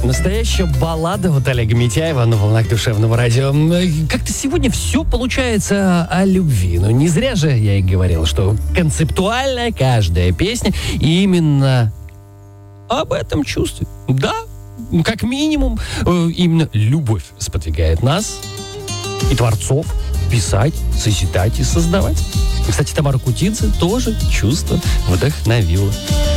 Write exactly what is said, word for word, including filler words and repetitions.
Настоящая баллада от Олега Митяева на волнах душевного радио. Как-то сегодня все получается о любви. Но не зря же я и говорил, что концептуальная каждая песня именно об этом чувстве. Да, как минимум, именно любовь сподвигает нас и творцов писать, созидать и создавать. Кстати, Тамару Кутидзе тоже чувство вдохновило.